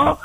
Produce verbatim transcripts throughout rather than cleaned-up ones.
pas.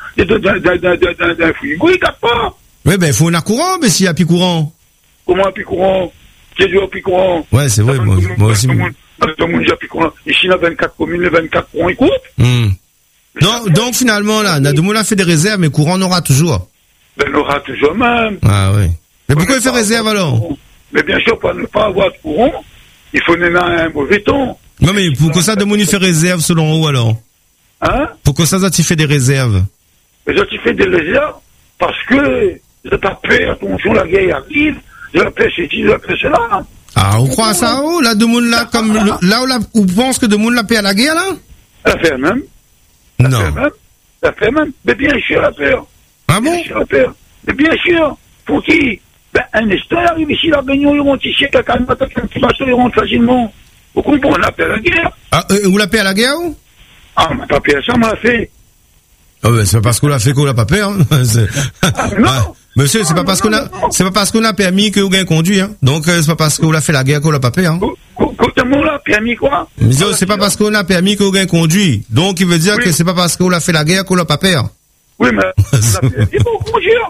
D'un frigo, il garde pas. Oui, ben, il faut un courant, mais s'il y a plus courant. Comment un plus courant? Qui est du plus courant? Ouais, c'est vrai, moi, moi aussi. Tout le monde, j'ai plus courant. Ici, dans vingt-quatre communes, les vingt-quatre courants, ils coupent. Hmm. Non, donc, finalement, là, Nademoula a fait des réserves, mais courant on aura toujours. Ben, on aura toujours même. Ah, oui. Mais pourquoi il fait réserve, alors? Mais bien sûr, pour ne pas avoir de courant, il faut donner un mauvais temps. Non, mais pourquoi ça, Nademoula fait réserve, selon vous, alors? Hein? Pourquoi ça, ça, tu fais des réserves? Mais ça, tu fais des réserves parce que j'ai pas peur, attention, la guerre arrive, j'ai la paix, c'est ci, j'ai la paix, c'est là. Ah, on croit à ça, oh, là, de monde là, comme, le, là où la, où pense que de monde la paix à la guerre, là? La paix même. La non. paix même. La paix même. Mais bien sûr, la paix. Ah bon? Bien sûr, la paix. Mais bien sûr. Pour qui? Ben, un instant, il arrive ici, la baignon, ils rentrent ici, quelqu'un, quelqu'un qui passe, ils rentrent facilement. Vous comprenez, la paix à la guerre. Ah, euh, vous la paix à la guerre, ou? Ah, on m'a pas paix à ça, on m'a fait. Ah, ben, c'est pas parce qu'on l'a fait qu'on l'a pas paix, hein. Ah, non. Ah. Monsieur, c'est pas parce qu'on a, c'est pas parce qu'on a permis que vous gagnez conduit, hein. Donc, euh, c'est pas parce qu'on a fait la guerre qu'on l'a pas payé, hein. Comment l'a permis quoi? Mais c'est pas parce qu'on a permis que vous gagnez conduit. Donc, il veut dire oui. que c'est pas parce qu'on a fait la guerre qu'on l'a pas payé. Oui, mais on a permis pour conduire.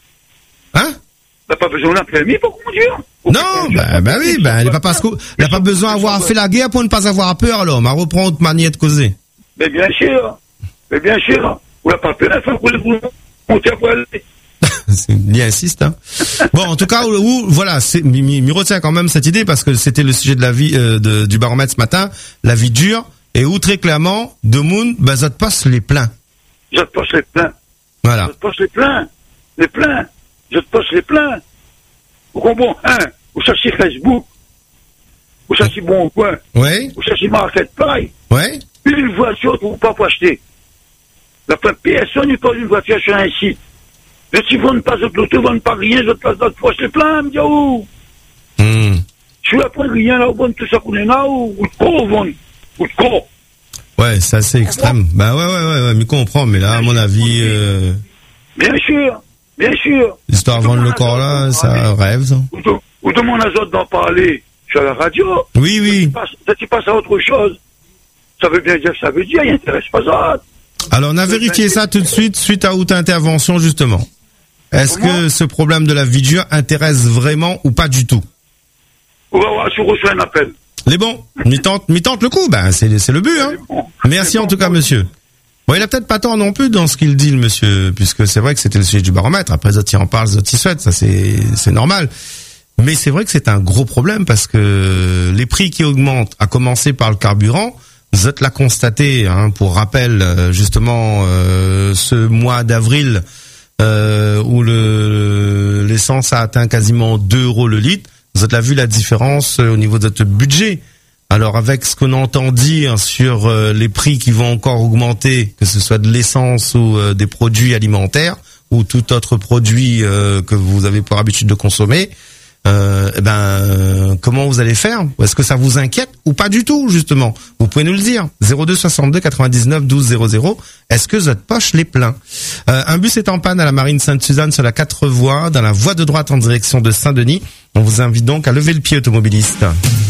Hein? On n'a pas besoin d'un permis pour conduire. Pour non, ben, ben oui, ben, il n'a pas parce qu'on, il n'a pas besoin d'avoir fait la guerre pour ne pas avoir peur, alors. On va reprendre autre manière de causer. Mais bien sûr. Mais bien sûr. On n'a pas peur, il faut que vous montez à quoi aller. Il insiste, hein. Bon, en tout cas, où, où voilà, c'est, m'y retient quand même cette idée parce que c'était le sujet de la vie, euh, de, du baromètre ce matin, la vie dure, et où très clairement, de Moun, ben, ça te passe les pleins. Je te passe les pleins. Voilà. Je te passe les pleins. Les pleins. Je te passe les pleins. Vous comprenez, hein, vous cherchez Facebook. Vous cherchez Bon Coin. Oui. Vous cherchez Marketplace. Oui. Une voiture que vous ne pouvez pas acheter. La personne n'est pas une voiture sur un site. Mais si vous ne pas de l'auto, vous ne pas rien, je te passe d'autres fois, c'est plein, me dit, où? Hmm. Je suis là pour rien, là, où tout ça qu'on est là, ou de quoi, ou de quoi? Ouais, c'est assez extrême. Bah ouais, ouais, ouais, ouais, mais comprends, mais là, à mon avis, euh... Bien sûr, bien sûr. L'histoire de vendre le corps là, ça rêve, ça. Ou demande à autres d'en parler sur la radio. Oui, oui. Ça t'y passe à autre chose. Ça veut bien dire que ça veut dire, il n'intéresse pas ça. Alors, on a vérifié ça tout de suite, suite à votre intervention, justement. Est-ce que ce problème de la vie dure intéresse vraiment ou pas du tout? On va voir si on reçoit un appel. Les bons, mi-tente, mi-tente le coup, ben, c'est, c'est le but, hein. Bon. Merci en tout cas, monsieur. Bon, il a peut-être pas tort non plus dans ce qu'il dit, le monsieur, puisque c'est vrai que c'était le sujet du baromètre. Après, les autres, ils en parlent, les autres, ils souhaitent, ça, c'est, c'est normal. Mais c'est vrai que c'est un gros problème parce que les prix qui augmentent, à commencer par le carburant, vous êtes l'a constaté, hein, pour rappel, justement, euh, ce mois d'avril, euh, où le, l'essence a atteint quasiment deux euros le litre. Vous avez vu la différence au niveau de votre budget. Alors avec ce qu'on entend dire sur euh, les prix qui vont encore augmenter, que ce soit de l'essence ou euh, des produits alimentaires ou tout autre produit euh, que vous avez pour habitude de consommer, euh, eh ben euh, comment vous allez faire? Est-ce que ça vous inquiète ou pas du tout, justement? Vous pouvez nous le dire. zéro deux soixante-deux quatre-vingt-dix-neuf douze zéro zéro. Est-ce que votre poche les plein? euh, Un bus est en panne à la Marine Sainte-Suzanne sur la quatre voies, dans la voie de droite en direction de Saint-Denis. On vous invite donc à lever le pied, automobiliste.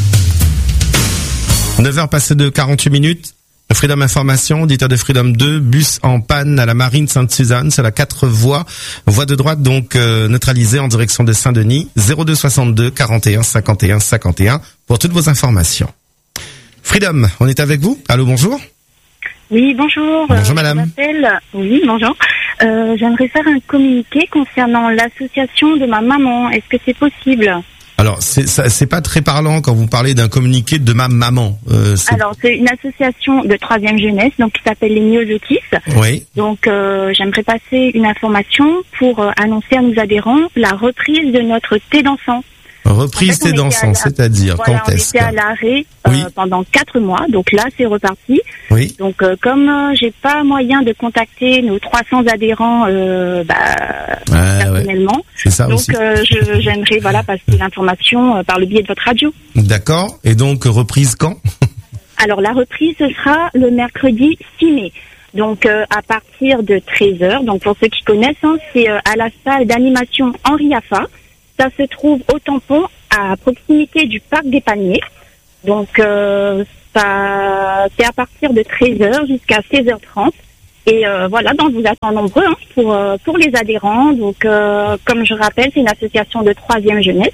neuf heures passées de quarante-huit minutes. Freedom Information, auditeur de Freedom deux, bus en panne à la Marine Sainte-Suzanne, c'est la quatre voies, voie de droite donc euh, neutralisée en direction de Saint-Denis, zéro deux soixante-deux quarante et un cinquante et un cinquante et un pour toutes vos informations. Freedom, on est avec vous. Allô, bonjour. Oui, bonjour. Bonjour madame. Je m'appelle... Oui, bonjour. Euh, j'aimerais faire un communiqué concernant l'association de ma maman. Est-ce que c'est possible ? Alors, c'est, ça, c'est pas très parlant quand vous parlez d'un communiqué de ma maman. Euh, c'est... Alors, c'est une association de troisième jeunesse, donc qui s'appelle les Myosotis. Oui. Donc, euh, j'aimerais passer une information pour euh, annoncer à nos adhérents la reprise de notre thé dansant. Reprise en fait, thé dansant, c'est-à-dire voilà, quand est-ce on était à l'arrêt euh, oui. pendant quatre mois, donc là c'est reparti. Oui. Donc euh, comme euh, j'ai pas moyen de contacter nos trois cents adhérents euh, bah, ah, personnellement, ouais. C'est ça donc aussi. Euh, je, j'aimerais voilà passer l'information euh, par le biais de votre radio. D'accord. Et donc reprise quand? Alors la reprise ce sera le mercredi six mai. Donc euh, à partir de treize heures. Donc pour ceux qui connaissent, hein, c'est euh, à la salle d'animation Henri Affa. Ça se trouve au tampon, à proximité du parc des Paniers. Donc, euh, ça, c'est à partir de treize heures jusqu'à seize heures trente. Et euh, voilà, donc on vous attend nombreux hein, pour euh, pour les adhérents. Donc, euh, comme je rappelle, c'est une association de troisième jeunesse.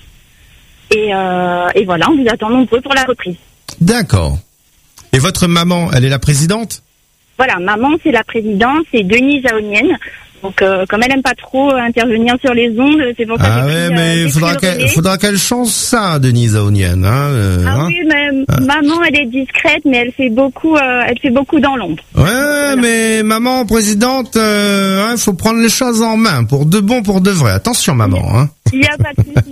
Et, euh, et voilà, on vous attend nombreux pour la reprise. D'accord. Et votre maman, elle est la présidente ? Voilà, maman, c'est la présidente, c'est Denise Aonienne. Donc, euh, comme elle aime pas trop intervenir sur les ondes, c'est pour ça que Ah j'ai ouais, pris, mais euh, il faudra qu'elle, faudra qu'elle change ça, Denise Aonienne. Hein, euh, Ah hein. oui, mais Ah. maman, elle est discrète, mais elle fait beaucoup, euh, elle fait beaucoup dans l'ombre. Ouais, voilà. Mais maman présidente, euh, hein, faut prendre les choses en main, pour de bon, pour de vrai. Attention, maman. Hein. Il n'y a pas de souci.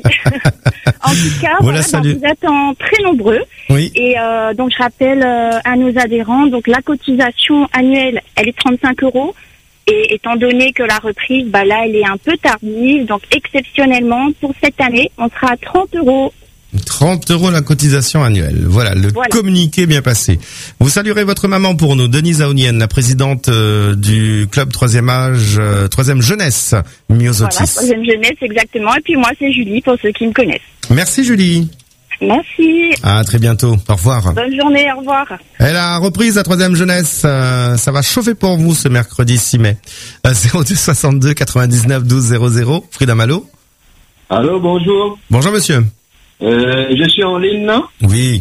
En tout cas, Voilà, voilà, salut. donc, vous attend très nombreux. Oui. Et euh, donc, je rappelle euh, à nos adhérents, donc la cotisation annuelle, elle est trente-cinq euros. Et étant donné que la reprise, bah là, elle est un peu tardive, donc exceptionnellement, pour cette année, on sera à trente euros. trente euros la cotisation annuelle. Voilà, le Voilà. communiqué bien passé. Vous saluerez votre maman pour nous, Denise Aonienne, la présidente euh, du club troisième âge, euh, troisième jeunesse, Myosotis. Voilà, troisième jeunesse, exactement. Et puis moi, c'est Julie, pour ceux qui me connaissent. Merci Julie. Merci. À très bientôt. Au revoir. Bonne journée, au revoir. Et la reprise, la troisième jeunesse, euh, ça va chauffer pour vous ce mercredi six mai. Euh, zéro deux soixante-deux quatre-vingt-dix-neuf douze zéro zéro. Frida Malo. Allô, bonjour. Bonjour monsieur. Euh, je suis en ligne, non? Oui.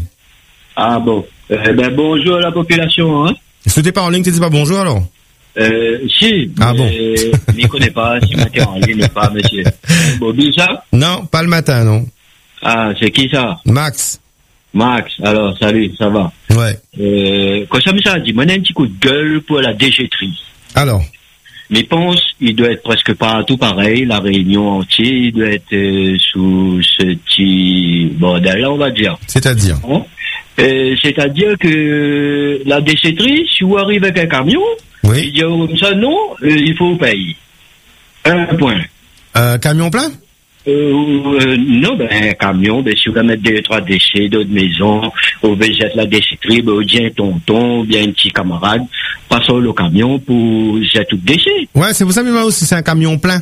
Ah bon. Euh, ben bonjour à la population, hein. Si t'es pas en ligne, tu dis pas bonjour alors? Euh, si. Ah bon. Je m'y connais pas, si m'es en ligne ou pas, monsieur. Bobby, ça? Non, pas le matin, non. Ah, c'est qui ça? Max. Max. Alors, salut, ça va? Ouais. Euh, quand ça me ça dit, moi, j'ai un petit coup de gueule pour la déchetterie. Alors. Mais pense, il doit être presque partout pareil, la Réunion entière, il doit être euh, sous ce petit bordel-là, on va dire. C'est-à-dire? Bon. Euh, c'est-à-dire que la déchetterie, si vous arrivez avec un camion, Oui. il dit comme ça, non, euh, il faut payer. Un point. Euh, camion plein? Euh, euh, non, ben, un camion, ben, si vous voulez mettre deux, trois déchets d'autres maisons, vous pouvez jeter la déchetterie, ben, vous dites un tonton, ou bien un petit camarade, passez le camion pour jeter tout déchet. Ouais, c'est vous savez moi aussi, c'est un camion plein.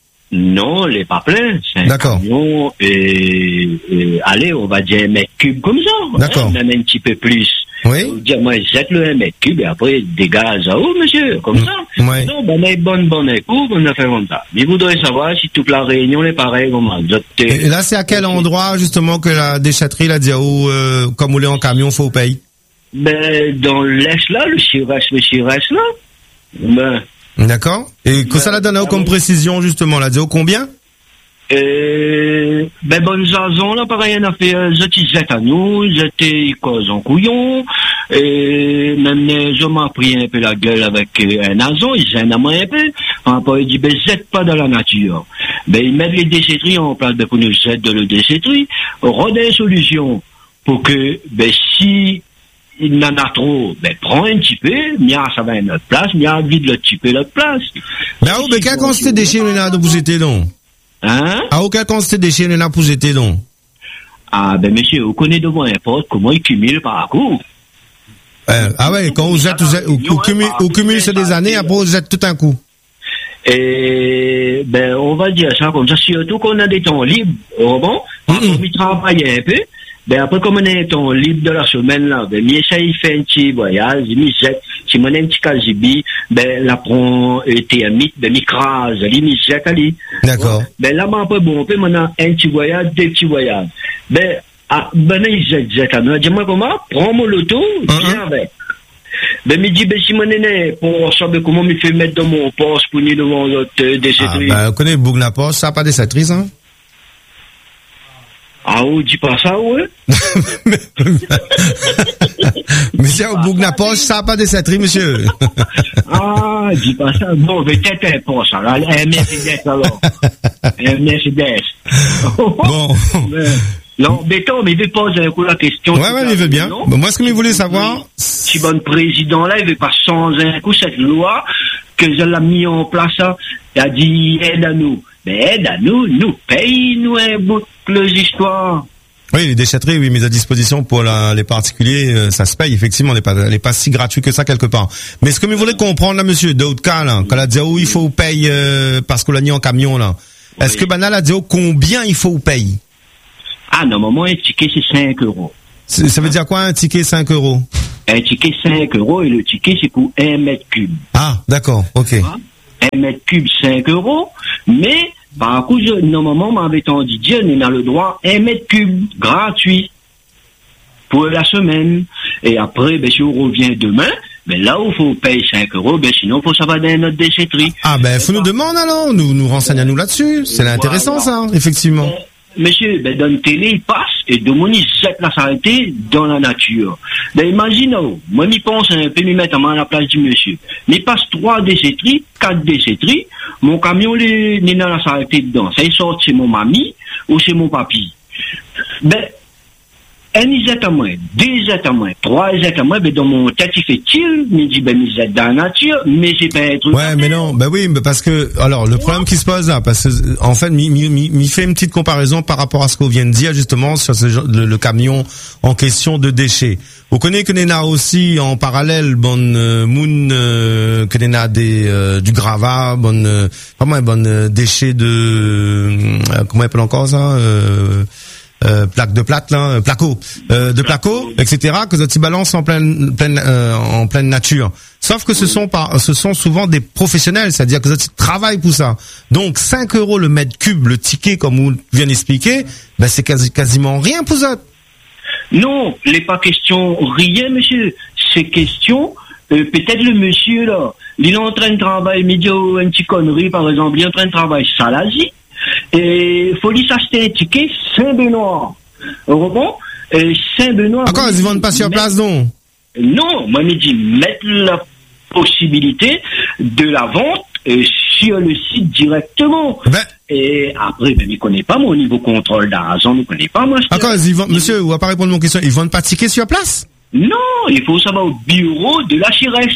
Non, il n'est pas plein. C'est un D'accord. camion, et, et, allez, on va dire un mètre cube comme ça. D'accord. Hein, même un petit peu plus. Oui. Vous dire, moi, jette-le un mètre cube et après, dégage à haut, monsieur, comme Mm. ça. Ouais. Non, ben, mais bonne, bonne écoute, on a fait comme ça. Mais vous devez savoir si toute la Réunion est pareille, comment. Et là, c'est à quel endroit, justement, que la déchetterie, là, dit, oh, euh, comme on est en camion, faut payer? Ben, dans l'Est, là, le Chirès, le Chirès, là. Ben, D'accord. Et que ça la donne à comme précision, justement, là, dit, oh, combien? Euh, ben, bonne jason, là, pareil, on a fait, euh, je jette à nous, j'étais cause en couillon, et même, euh, je m'en pris un peu la gueule avec euh, un nason, il gêne à moi un peu, après, il dit, ben, jette pas dans la nature. Ben, ils mettent les déchetteries en place, ben, pour nous jeter de la déchetterie, on des solutions pour que, ben, si il n'en a trop, ben, prends un petit peu, mia, ça va à notre place, mia, vide le petit peu notre place. Ben, oh, ben, quelle quantité de déchets, on a de vous jeter, donc? Hein? Ah, quelle quantité de déchets, on a pour jeter, donc? Ah, ben, monsieur, vous connaissez devant un pote comment il cumule par coup. Euh, ah ouais, quand vous jette, vous jette, vous, vous cumulez, vous cumulez sur des années, après vous jette tout un coup. Et, ben, on va dire ça comme ça, surtout qu'on a des temps libres, oh bon, Mm-mm. comme il travaille un peu, ben, après, comme on a des temps libres de la semaine, là, ben, mais ça, il fait un petit voyage, il me jette, si on a un petit casibi, ben, la prend, euh, thermite, ben, il crase, il me jette, allez. D'accord. Ben, là, ben, après, bon, on peut, on a un petit voyage, deux petits voyages. Ben, ah, ben, il jette, jette, alors, dis-moi comment, prends-moi l'auto, viens avec. Ben, me dit, ben, si mon aîné, pour savoir comment me fait mettre dans mon poste pour ni devant l'autre euh, Ah, déchetterie. ben, on connaît Bougna Poste, ça n'a pas des déchetteries, hein? Ah, ou dis pas ça, ouais? Monsieur, au Bougna Poste, ça n'a pas des déchetteries, monsieur. Ah, dis pas ça. Bon, peut-être un poste, alors. Un Mercedes, alors. Un Mercedes. Bon. Non, béton, mais il veut poser un coup la question. Ouais, ouais, il veut bien. Bon, moi, ce que je voulais savoir. Si bon président là, il veut pas changer un coup cette loi que je l'ai mis en place, hein. Il a dit aide à nous. Mais aide à nous, nous paye nous un bout de histoires. Oui, les déchetteries, oui, mises à disposition pour la, les particuliers, euh, ça se paye, effectivement, elle n'est pas, elle est pas si gratuite que ça quelque part. Mais ce que vous voulez comprendre, là, monsieur, d'autres cas, là, quand elle a dit, oh, il faut payer, euh, parce qu'on l'a mis en camion, là. Oui. Est-ce que Banal a dit, oh, combien il faut payer? Ah, normalement, un ticket, c'est cinq euros. C'est- Ça veut dire quoi, un ticket cinq euros? un ticket cinq euros et le ticket c'est pour un mètre cube. Ah, d'accord, ok. Hein? Un mètre cube cinq euros, mais par contre, je, normalement, m'avait dit Dieu, on a le droit un mètre cube gratuit pour la semaine. Et après, ben, si on revient demain, ben là où il faut payer cinq euros, ben sinon il faut savoir dans notre déchetterie. Ah ben, faut nous demander alors, nous nous renseignons à nous là-dessus. C'est voilà. Intéressant ça, effectivement. Euh, Monsieur, ben, dans la télé, il passe et de mon il jette la saleté dans la nature. Ben, imaginez, moi, je pense un peu me mettre à la place du monsieur. Il passe trois déchetteries, quatre déchetteries, mon camion, il est dans la saleté dedans. Ça, il sort chez mon mamie ou chez mon papy. Ben, un isette à moi, deux isettes à moi, trois isettes à moi, ben, dans mon tête, il fait-il, il dit, ben, isette dans la nature, mais c'est pas être... Ouais, mais non, ben oui, parce que, alors, le problème qui se pose là, parce que, en fait, mi, mi, mi, mi fait une petite comparaison par rapport à ce qu'on vient de dire, justement, sur ce, le, le camion en question de déchets. Vous connaissez que Nena aussi, en parallèle, bonne, euh, moon, euh, que Nena des, euh, du gravat, bonne, euh, vraiment, bonne, euh, déchets de, euh, comment on appelle encore ça, euh, Euh, plaque de plate là, placo, euh, de placo, et cetera. Que tu balances en pleine, pleine, euh, en pleine nature. Sauf que ce sont pas, ce sont souvent des professionnels, c'est-à-dire que tu travailles pour ça. Donc cinq euros le mètre cube, le ticket comme vous vient d'expliquer, ben c'est quasi, quasiment rien pour ça. Non, il n'est pas question rien, monsieur. C'est question. Euh, peut-être le monsieur là, il est en train de travailler, il dit oh, une petite connerie par exemple, il est en train de travailler Salazie. Et faut lui s'acheter un ticket Saint-Benoît. Bon, Saint-Benoît. Encore, ils vendent pas sur place, non? Non, moi, je dis mettre la possibilité de la vente euh, sur le site directement. Ben. Et après, ben, il ne connaît pas mon niveau contrôle d'argent, il ne connaît pas moi. Encore, ils vendent, monsieur, ou à pas répondre à mon question, ils vendent pas de ticket sur place? Non, il faut savoir au bureau de la Chireste.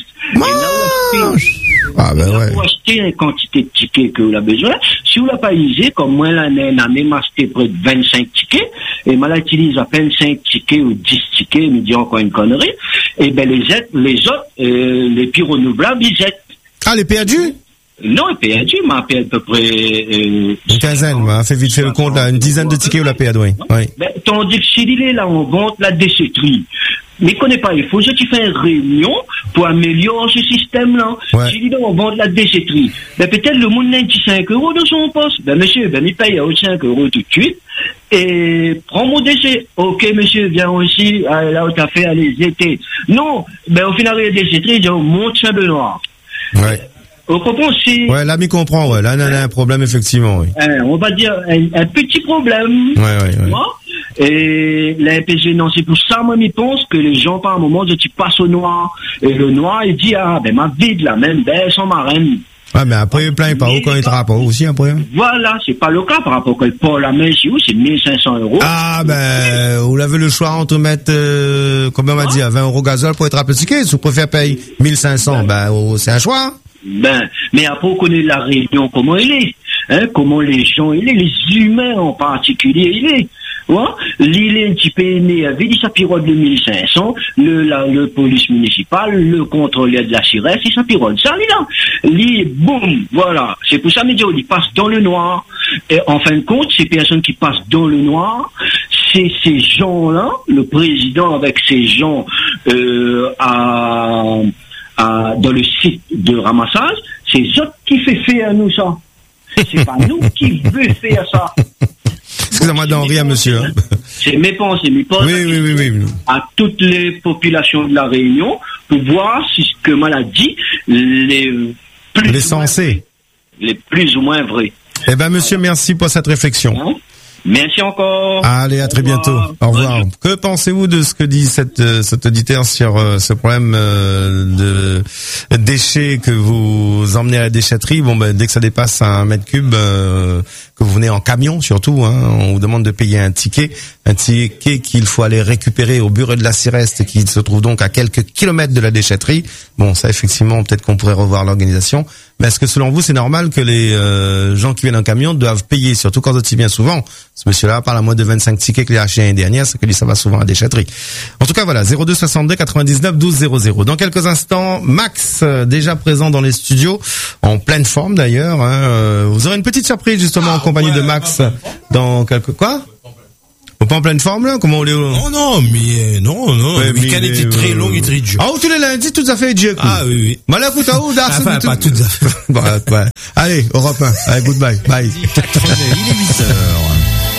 Ah ben ouais. Pour acheter une quantité de tickets que vous avez besoin, si vous l'avez pas usé, comme moi l'année, on a même acheté près de vingt-cinq tickets, et moi j'utilise à peine cinq tickets ou dix tickets, me dit encore une connerie, et ben les autres, les autres, euh, les plus renouvelables, ils jettent. Ah, les perdus? Non, les perdus, m'a appelé à peu près, euh, une quinzaine, m'a fait vite fait le compte, là, une dizaine de tickets ou la perdue, oui. oui. Ben, tandis que si il est là, on vente la déchetterie. Mais il connaît pas, il faut que tu fasses une réunion pour améliorer ce système-là. Ouais. Si on vend de la déchetterie, ben peut-être le monde n'a dit cinq euros dans son poste. Ben monsieur, ben il paye à cinq euros tout de suite. Et prends mon déchet. Ok monsieur, viens aussi, là où t'as fait, allez, été. Non, ben au final, il y a des déchetteries, ils monte Saint-Benoît. Ouais. On comprend si... Ouais, là, m'y comprend, ouais. Là, on a un problème, effectivement, oui. Euh, on va dire un, un petit problème. Ouais, ouais, ouais. Et la M P G, non, c'est pour ça, moi, je pense que les gens, par un moment, tu passes au noir. Et le noir, il dit, ah, ben, ma vide, là, même, ben, sans marraine. Ouais, mais après, il plaint pas haut quand il trappe aussi, après. Voilà, c'est pas le cas, par rapport à Paul la main, chez vous, c'est mille cinq cents euros. Ah, ben, vous avez le choix entre mettre, euh, combien on va dire, vingt euros gazole pour être un petit ticket. Si vous préférez payer mille cinq cents, ben, oh, c'est un choix. Ben, mais après, on connaît la Réunion, comment elle est, hein, comment les gens, il est, les humains en particulier, il est. Ouais. L'île est un petit peu né, avait dit sa pirogue de mille cinq cents, le, la, le police municipal, le contrôleur de la Chiresse, et sa pirogue. Ça, il là. L'île, boum, voilà. C'est pour ça, mais il passe dans le noir. Et en fin de compte, ces personnes qui passent dans le noir, c'est ces gens-là, le président avec ces gens, euh, à, à, dans le site de ramassage, c'est eux qui fait faire à nous ça. C'est pas nous qui veut faire ça. Excusez-moi d'en rire, monsieur. C'est mes pensées, mes pensées. Oui, oui, oui, oui. À toutes les populations de la Réunion pour voir si ce que m'a dit, les plus les sensés. Les plus ou moins vrais. Eh ben, monsieur, merci pour cette réflexion. Hein? Merci encore. Allez, à très bientôt. Au revoir. Que pensez-vous de ce que dit cette, euh, cet auditeur sur euh, ce problème euh, de déchets que vous emmenez à la déchetterie? Bon, ben, dès que ça dépasse un mètre cube, euh, que vous venez en camion surtout, hein, on vous demande de payer un ticket, un ticket qu'il faut aller récupérer au bureau de la Cireste qui se trouve donc à quelques kilomètres de la déchetterie. Bon, ça effectivement, peut-être qu'on pourrait revoir l'organisation. Mais est-ce que selon vous, c'est normal que les euh, gens qui viennent en camion doivent payer, surtout quand c'est bien souvent? Ce monsieur-là parle à moins de vingt-cinq tickets qu'il a acheté l'année dernière, c'est que lui, ça va souvent à la déchetterie. En tout cas, voilà, zéro deux soixante-deux quatre-vingt-dix-neuf douze zéro zéro. Dans quelques instants, Max, euh, déjà présent dans les studios, en pleine forme d'ailleurs. Hein, euh, vous aurez une petite surprise justement ah, en compagnie ouais, de Max dans quelques... Quoi? Faut pas en pleine forme là, comment on est au... Oh non, mais non, non, Ouais, le week-end mais, était très euh, long et très dur. Ah, où tu l'as lundi, tout à fait, Dieu. Ah oui, oui. Voilà, écoute, ah, où, d'Ars, Enfin, tout- pas tout à fait. Bon, ouais. Allez, Europe un. Allez, goodbye. Bye. Il est huit heures.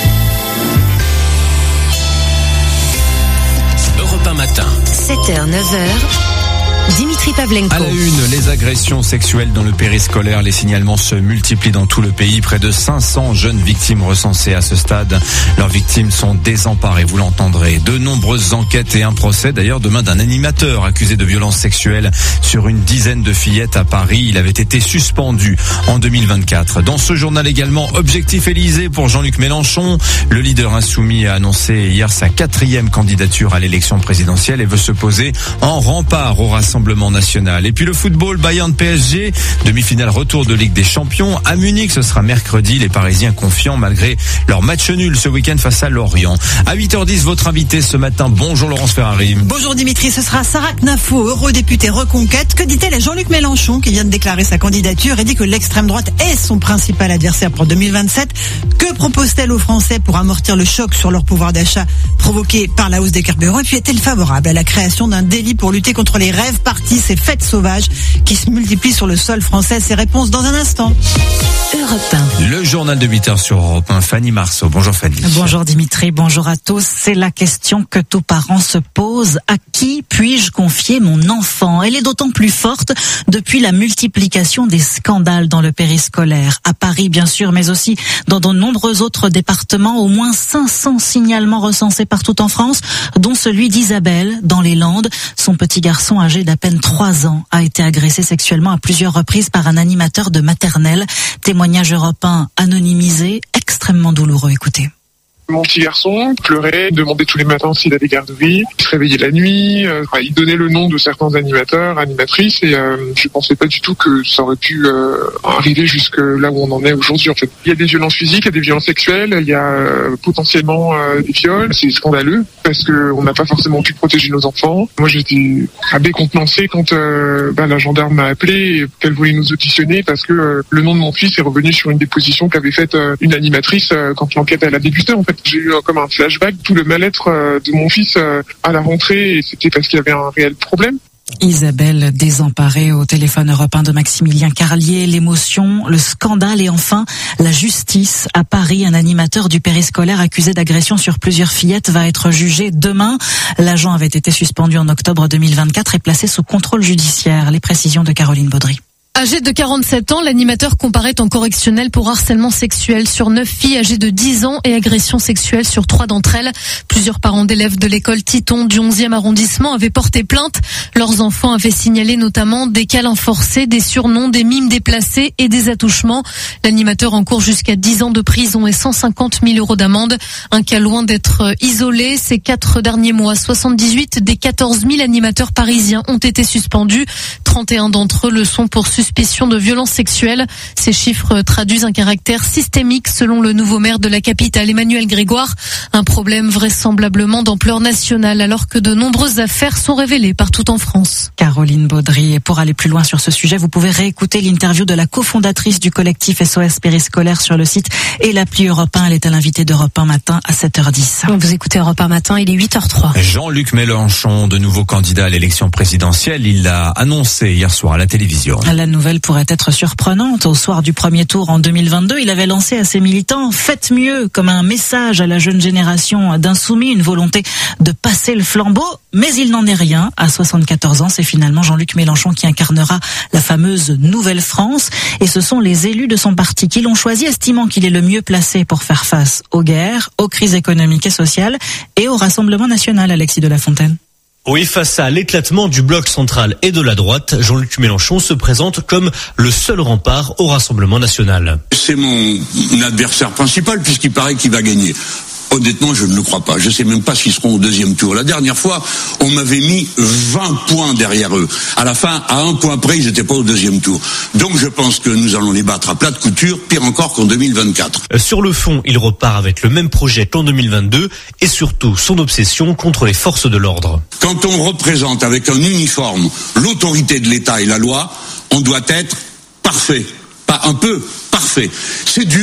Europe un matin. sept heures, neuf heures. Dimitri Pavlenko. À la une, les agressions sexuelles dans le périscolaire. Les signalements se multiplient dans tout le pays. Près de cinq cents jeunes victimes recensées à ce stade. Leurs victimes sont désemparées, vous l'entendrez. De nombreuses enquêtes et un procès, d'ailleurs, demain d'un animateur accusé de violences sexuelles sur une dizaine de fillettes à Paris. Il avait été suspendu en deux mille vingt-quatre. Dans ce journal également, objectif Élysée pour Jean-Luc Mélenchon. Le leader insoumis a annoncé hier sa quatrième candidature à l'élection présidentielle et veut se poser en rempart au Rassemblement national. Et puis le football, Bayern P S G, demi-finale retour de Ligue des Champions. À Munich, ce sera mercredi. Les Parisiens confiants malgré leur match nul ce week-end face à Lorient. À huit heures dix, votre invité ce matin. Bonjour Laurence Ferrari. Bonjour Dimitri, ce sera Sarah Knafo, eurodéputée Reconquête. Que dit-elle à Jean-Luc Mélenchon qui vient de déclarer sa candidature et dit que l'extrême droite est son principal adversaire pour deux mille vingt-sept? Que propose-t-elle aux Français pour amortir le choc sur leur pouvoir d'achat provoqué par la hausse des carburants? Et puis est-elle favorable à la création d'un délit pour lutter contre les rêves partis, ces fêtes sauvages qui se multiplient sur le sol français? Ces réponses dans un instant. Europe un. Le journal de huit heures sur Europe un. Fanny Marceau. Bonjour Fanny. Bonjour Dimitri, bonjour à tous. C'est la question que tout parent se pose. À qui puis-je confier mon enfant? Elle est d'autant plus forte depuis la multiplication des scandales dans le périscolaire. À Paris, bien sûr, mais aussi dans de nombreux autres départements. Au moins cinq cents signalements recensés partout en France, dont celui d'Isabelle, dans les Landes. Son petit garçon, âgé d'à peine trois ans, a été agressé sexuellement à plusieurs reprises par un animateur de maternelle. Témoignage européen anonymisé, extrêmement douloureux. Écoutez. Mon petit garçon pleurait, demandait tous les matins s'il avait garderie, il se réveillait la nuit, euh, enfin, il donnait le nom de certains animateurs, animatrices, et euh, je pensais pas du tout que ça aurait pu euh, arriver jusque là où on en est aujourd'hui. En fait, il y a des violences physiques, il y a des violences sexuelles, il y a euh, potentiellement euh, des viols. C'est scandaleux parce que on n'a pas forcément pu protéger nos enfants. Moi, j'étais à décontenancé quand euh, bah, la gendarme m'a appelé et qu'elle voulait nous auditionner parce que euh, le nom de mon fils est revenu sur une déposition qu'avait faite euh, une animatrice euh, quand l'enquête elle a débuté. En fait, j'ai eu euh, comme un flashback, tout le mal-être euh, de mon fils euh, à la rentrée, et c'était parce qu'il y avait un réel problème. Isabelle, désemparée, au téléphone européen de Maximilien Carlier, l'émotion, le scandale et enfin la justice. À Paris, un animateur du périscolaire accusé d'agression sur plusieurs fillettes va être jugé demain. L'agent avait été suspendu en octobre deux mille vingt-quatre et placé sous contrôle judiciaire. Les précisions de Caroline Baudry. Âgé de quarante-sept ans, l'animateur comparaît en correctionnel pour harcèlement sexuel sur neuf filles âgées de dix ans et agression sexuelle sur trois d'entre elles. Plusieurs parents d'élèves de l'école Titon du onzième arrondissement avaient porté plainte. Leurs enfants avaient signalé notamment des câlins forcés, des surnoms, des mimes déplacés et des attouchements. L'animateur encourt jusqu'à dix ans de prison et cent cinquante mille euros d'amende. Un cas loin d'être isolé. Ces quatre derniers mois, soixante-dix-huit des quatorze mille animateurs parisiens ont été suspendus. trente et un d'entre eux le sont pour suspicion de violences sexuelles. Ces chiffres traduisent un caractère systémique selon le nouveau maire de la capitale, Emmanuel Grégoire. Un problème vraisemblablement d'ampleur nationale alors que de nombreuses affaires sont révélées partout en France. Caroline Baudry. Et pour aller plus loin sur ce sujet, vous pouvez réécouter l'interview de la cofondatrice du collectif S O S Périscolaire sur le site et l'appli Europe un. Elle est à l'invité d'Europe un matin à sept heures dix. Vous écoutez Europe un matin, il est huit heures trois. Jean-Luc Mélenchon, de nouveau candidat à l'élection présidentielle, il l'a annoncé hier soir à la télévision. La nouvelle pourrait être surprenante. Au soir du premier tour en deux mille vingt-deux, il avait lancé à ses militants « Faites mieux » comme un message à la jeune génération d'insoumis, une volonté de passer le flambeau. Mais il n'en est rien. À soixante-quatorze ans, c'est finalement Jean-Luc Mélenchon qui incarnera la fameuse Nouvelle France. Et ce sont les élus de son parti qui l'ont choisi, estimant qu'il est le mieux placé pour faire face aux guerres, aux crises économiques et sociales et au Rassemblement national. Alexis de la Fontaine. Oui, face à l'éclatement du bloc central et de la droite, Jean-Luc Mélenchon se présente comme le seul rempart au Rassemblement national. C'est mon adversaire principal puisqu'il paraît qu'il va gagner. Honnêtement, je ne le crois pas. Je ne sais même pas s'ils seront au deuxième tour. La dernière fois, on m'avait mis vingt points derrière eux. À la fin, à un point près, ils n'étaient pas au deuxième tour. Donc je pense que nous allons les battre à plat de couture, pire encore qu'en deux mille vingt-quatre. Sur le fond, il repart avec le même projet qu'en deux mille vingt-deux et surtout son obsession contre les forces de l'ordre. Quand on représente avec un uniforme l'autorité de l'État et la loi, on doit être parfait. Pas un peu, parfait. C'est dur,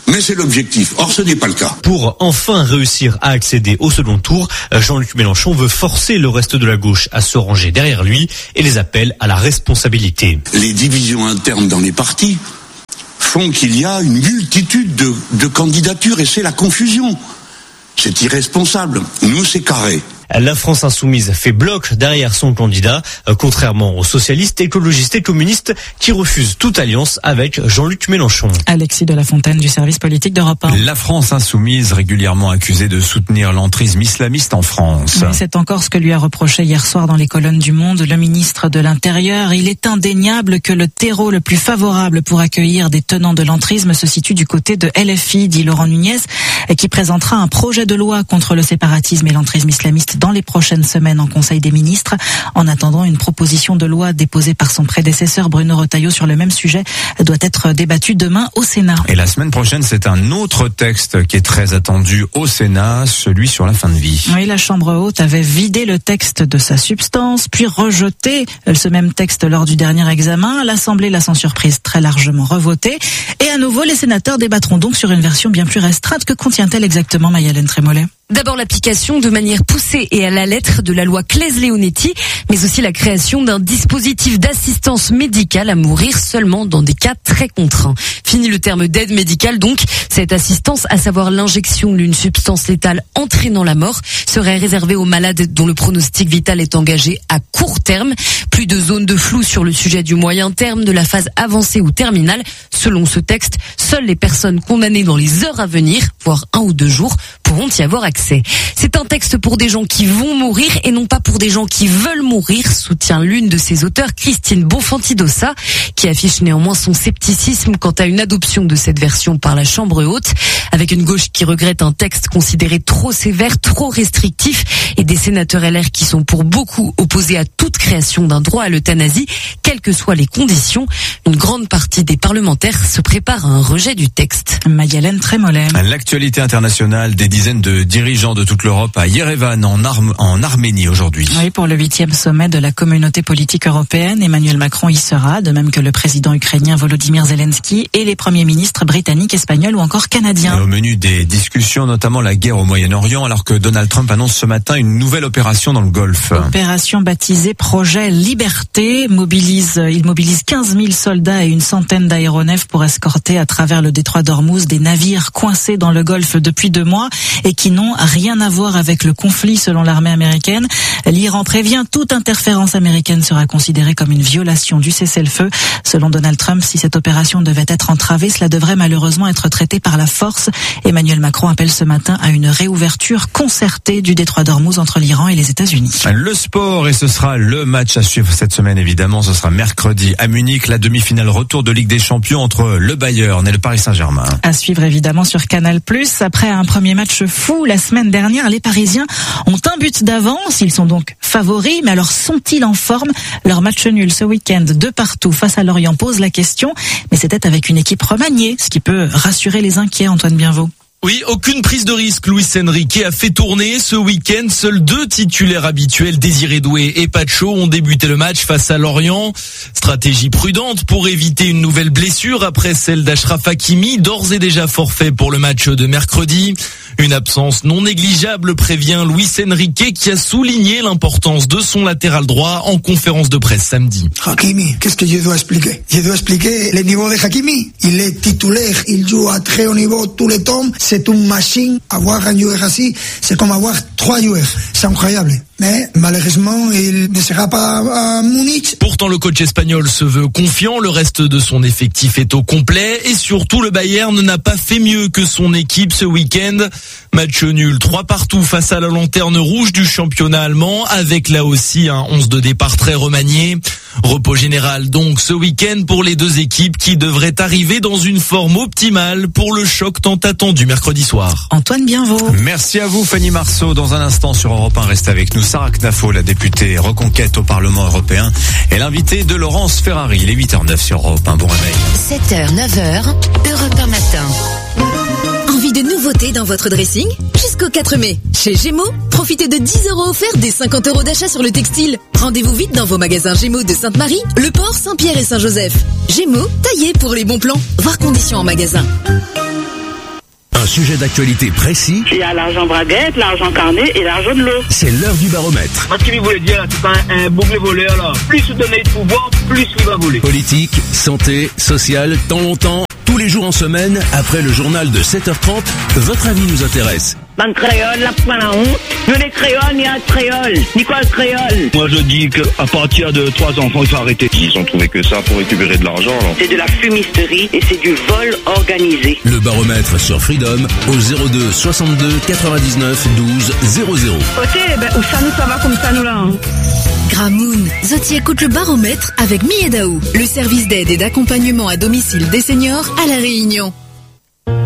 Mais c'est l'objectif. Or, ce n'est pas le cas. Pour enfin réussir à accéder au second tour, Jean-Luc Mélenchon veut forcer le reste de la gauche à se ranger derrière lui et les appelle à la responsabilité. Les divisions internes dans les partis font qu'il y a une multitude de, de candidatures et c'est la confusion. C'est irresponsable. Nous, c'est carré. La France insoumise fait bloc derrière son candidat, contrairement aux socialistes, écologistes et communistes qui refusent toute alliance avec Jean-Luc Mélenchon. Alexis de la Fontaine du service politique d'Europe un. La France insoumise régulièrement accusée de soutenir l'entrisme islamiste en France. Oui, c'est encore ce que lui a reproché hier soir dans les colonnes du Monde le ministre de l'Intérieur. Il est indéniable que le terreau le plus favorable pour accueillir des tenants de l'entrisme se situe du côté de L F I, dit Laurent Nunez, qui présentera un projet de loi contre le séparatisme et l'entrisme islamiste dans les prochaines semaines en Conseil des ministres. En attendant, une proposition de loi déposée par son prédécesseur Bruno Retailleau sur le même sujet doit être débattue demain au Sénat. Et la semaine prochaine, c'est un autre texte qui est très attendu au Sénat, celui sur la fin de vie. Oui, la Chambre haute avait vidé le texte de sa substance, puis rejeté ce même texte lors du dernier examen. L'Assemblée l'a sans surprise très largement revoté. Et à nouveau, les sénateurs débattront donc sur une version bien plus restreinte. Que contient-elle exactement, Mayalène Trémollet ? D'abord l'application de manière poussée et à la lettre de la loi Claes-Leonetti, mais aussi la création d'un dispositif d'assistance médicale à mourir seulement dans des cas très contraints. Fini le terme d'aide médicale donc, cette assistance, à savoir l'injection d'une substance létale entraînant la mort, serait réservée aux malades dont le pronostic vital est engagé à court terme. Plus de zones de flou sur le sujet du moyen terme, de la phase avancée ou terminale. Selon ce texte, seules les personnes condamnées dans les heures à venir, voire un ou deux jours, pourront y avoir accès. C'est un texte pour des gens qui vont mourir et non pas pour des gens qui veulent mourir, soutient l'une de ses auteurs, Christine Bonfanti-Dossa, qui affiche néanmoins son scepticisme quant à une adoption de cette version par la Chambre haute, avec une gauche qui regrette un texte considéré trop sévère, trop restrictif, et des sénateurs L R qui sont pour beaucoup opposés à toute création d'un droit à l'euthanasie, quelles que soient les conditions. Une grande partie des parlementaires se prépare à un rejet du texte. Mayalène Trémollet. L'actualité internationale, des dizaines de dirigeants de toute l'Europe à Yerevan en, Arm- en Arménie aujourd'hui. Oui, pour le huitième sommet de la communauté politique européenne, Emmanuel Macron y sera, de même que le président ukrainien Volodymyr Zelensky et les premiers ministres britanniques, espagnols ou encore canadiens. Et au menu des discussions, notamment la guerre au Moyen-Orient, alors que Donald Trump annonce ce matin une nouvelle opération dans le Golfe. Opération baptisée Projet Liberté, mobilise, il mobilise quinze mille soldats et une centaine d'aéronefs pour escorter à travers le détroit d'Ormuz des navires coincés dans le Golfe depuis deux mois et qui n'ont rien à voir avec le conflit selon l'armée américaine. L'Iran prévient, toute interférence américaine sera considérée comme une violation du cessez-le-feu. Selon Donald Trump, si cette opération devait être entravée, cela devrait malheureusement être traité par la force. Emmanuel Macron appelle ce matin à une réouverture concertée du détroit d'Ormuz entre l'Iran et les États-Unis. Le sport, et ce sera le match à suivre cette semaine évidemment, ce sera mercredi à Munich, la demi-finale retour de Ligue des Champions entre le Bayern et le Paris Saint-Germain. À suivre évidemment sur Canal plus. Après un premier match fou la semaine dernière, les Parisiens ont un but d'avance, ils sont donc favoris, mais alors sont-ils en forme? Leur match nul ce week-end de partout face à Lorient pose la question, mais c'était avec une équipe remaniée, ce qui peut rassurer les inquiets, Antoine Bienvaux. Oui, aucune prise de risque. Luis Enrique a fait tourner ce week-end. Seuls deux titulaires habituels, Désiré Doué et Pacho, ont débuté le match face à Lorient. Stratégie prudente pour éviter une nouvelle blessure après celle d'Achraf Hakimi, d'ores et déjà forfait pour le match de mercredi. Une absence non négligeable, prévient Luis Enrique, qui a souligné l'importance de son latéral droit en conférence de presse samedi. Hakimi, qu'est-ce que je dois expliquer? Je dois expliquer le niveau de Hakimi. Il est titulaire, il joue à très haut niveau tout le temps. C'est une machine. Avoir un joueur ainsi, c'est comme avoir trois joueurs. C'est incroyable. Mais malheureusement, il ne sera pas à Munich. Pourtant, le coach espagnol se veut confiant. Le reste de son effectif est au complet. Et surtout, le Bayern n'a pas fait mieux que son équipe ce week-end. Match nul, trois partout face à la lanterne rouge du championnat allemand, avec là aussi un onze de départ très remanié. Repos général donc ce week-end pour les deux équipes qui devraient arriver dans une forme optimale pour le choc tant attendu mercredi soir. Antoine Bienvaux. Merci à vous Fanny Marceau. Dans un instant sur Europe un, reste avec nous Sarah Knafo, la députée Reconquête au Parlement européen, et l'invitée de Laurence Ferrari. Il est huit heures neuf sur Europe un. Bon réveil. sept heures, neuf heures, Europe un matin. Envie de nouveautés dans votre dressing? Jusqu'au quatre mai, chez Gémeaux, profitez de dix euros offerts des cinquante euros d'achat sur le textile. Rendez-vous vite dans vos magasins Gémeaux de Sainte-Marie, Le Port, Saint-Pierre et Saint-Joseph. Gémeaux, taillé pour les bons plans. Voir conditions en magasin. Un sujet d'actualité précis. Il y a l'argent braguette, l'argent carnet et l'argent de l'eau. C'est l'heure du baromètre. Parce qu'il voulait dire, c'est pas un boucle voleur là. Plus vous donnez de pouvoir, plus il va voler. Politique, santé, social, temps longtemps. Tous les jours en semaine, après le journal de sept heures trente, votre avis nous intéresse. Ban créole, la point la honte. Nous les créoles, il y a créole. Nicole créole. Moi je dis qu'à partir de trois enfants, il faut arrêter. Ils ont trouvé que ça pour récupérer de l'argent. C'est de la fumisterie et c'est du vol organisé. Le baromètre sur Freedom au zéro deux soixante-deux quatre-vingt-dix-neuf douze zéro zéro. Ok, ben où ça nous ça va comme ça nous là. Hein. Gramoun, Zoti écoute le baromètre avec Miedaou, le service d'aide et d'accompagnement à domicile des seniors à La Réunion.